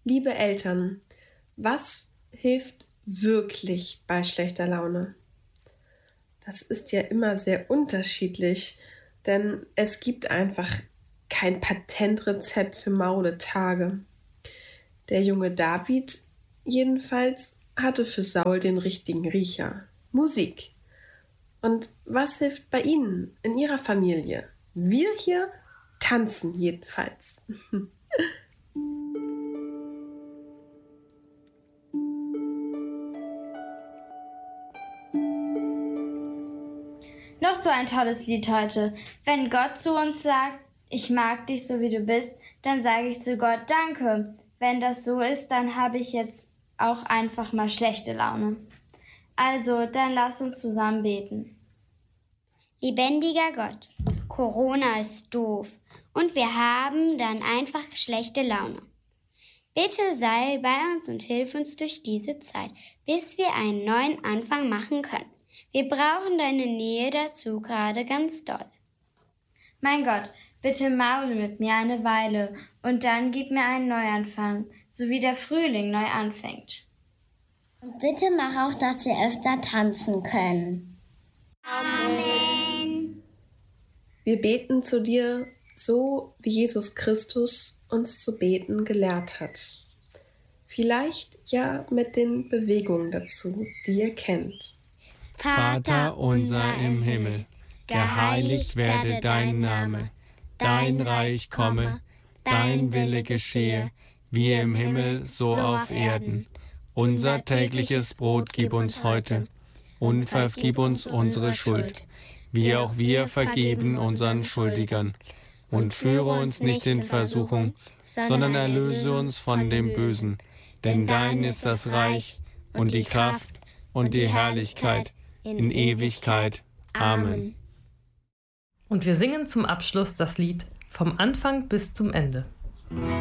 Liebe Eltern, was hilft wirklich bei schlechter Laune? Das ist ja immer sehr unterschiedlich, denn es gibt einfach kein Patentrezept für maule Tage. Der junge David jedenfalls hatte für Saul den richtigen Riecher: Musik. Und was hilft bei Ihnen in Ihrer Familie? Wir hier tanzen jedenfalls. Noch so ein tolles Lied heute. Wenn Gott zu uns sagt, ich mag dich so wie du bist, dann sage ich zu Gott Danke. Wenn das so ist, dann habe ich jetzt auch einfach mal schlechte Laune. Also, dann lass uns zusammen beten. Lebendiger Gott, Corona ist doof und wir haben dann einfach schlechte Laune. Bitte sei bei uns und hilf uns durch diese Zeit, bis wir einen neuen Anfang machen können. Wir brauchen deine Nähe dazu gerade ganz doll. Mein Gott, bitte maule mit mir eine Weile und dann gib mir einen Neuanfang, so wie der Frühling neu anfängt. Und bitte mach auch, dass wir öfter tanzen können. Amen. Wir beten zu dir, so wie Jesus Christus uns zu beten gelehrt hat. Vielleicht ja mit den Bewegungen dazu, die ihr kennt. Vater unser im Himmel, geheiligt werde dein Name, dein Reich komme, dein Wille geschehe, wie im Himmel so auf Erden. Unser tägliches Brot gib uns heute und vergib uns unsere Schuld, wie auch wir vergeben unseren Schuldigern. Und führe uns nicht in Versuchung, sondern erlöse uns von dem Bösen. Denn dein ist das Reich und die Kraft und die Herrlichkeit in Ewigkeit. Amen. Und wir singen zum Abschluss das Lied Vom Anfang bis zum Ende.